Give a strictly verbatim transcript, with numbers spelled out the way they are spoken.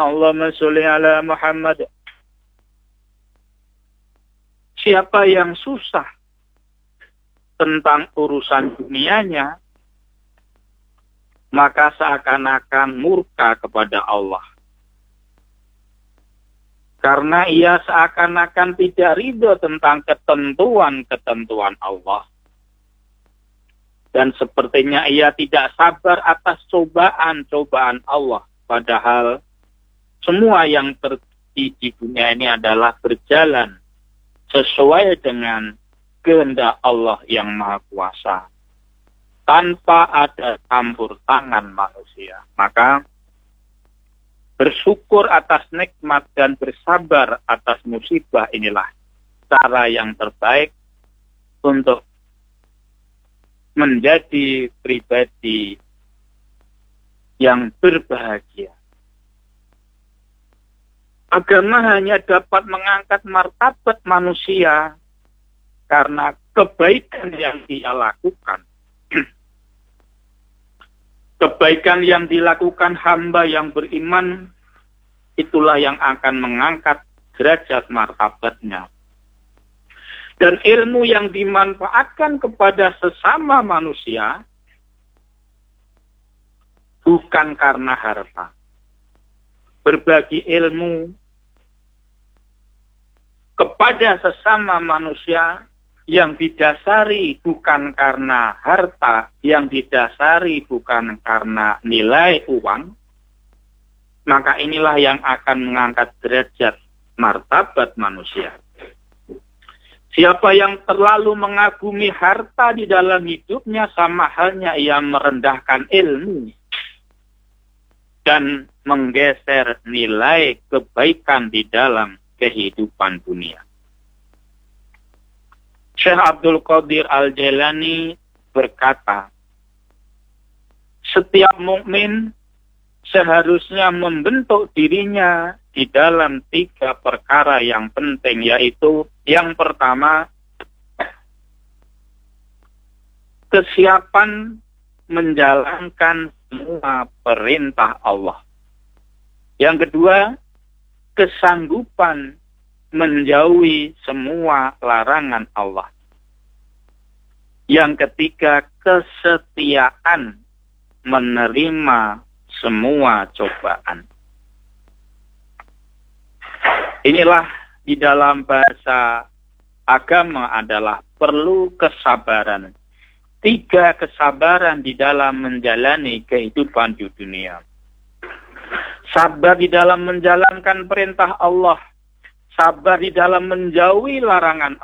Allahumma sholli ala Muhammad. Siapa yang susah tentang urusan dunianya, maka seakan-akan murka kepada Allah. Karena ia seakan-akan tidak ridho tentang ketentuan-ketentuan Allah. Dan sepertinya ia tidak sabar atas cobaan-cobaan Allah. Padahal semua yang terjadi di dunia ini adalah berjalan sesuai dengan kehendak Allah yang Maha Kuasa, tanpa ada campur tangan manusia. Maka bersyukur atas nikmat dan bersabar atas musibah inilah cara yang terbaik untuk menjadi pribadi yang berbahagia. Agama hanya dapat mengangkat martabat manusia karena kebaikan yang dia lakukan. Kebaikan yang dilakukan hamba yang beriman, itulah yang akan mengangkat derajat martabatnya. Dan ilmu yang dimanfaatkan kepada sesama manusia bukan karena harta. Berbagi ilmu kepada sesama manusia yang didasari bukan karena harta, yang didasari bukan karena nilai uang, maka inilah yang akan mengangkat derajat martabat manusia. Siapa yang terlalu mengagumi harta di dalam hidupnya, sama halnya ia merendahkan ilmu dan menggeser nilai kebaikan di dalam kehidupan dunia. Syekh Abdul Qadir Al-Jailani berkata, setiap mukmin seharusnya membentuk dirinya di dalam tiga perkara yang penting, yaitu yang pertama, kesiapan menjalankan semua perintah Allah. Yang kedua, kesanggupan menjauhi semua larangan Allah. Yang ketiga, kesetiaan menerima semua cobaan. Inilah di dalam bahasa agama adalah perlu kesabaran. Tiga kesabaran di dalam menjalani kehidupan di dunia. Sabar di dalam menjalankan perintah Allah. Sabar di dalam menjauhi larangan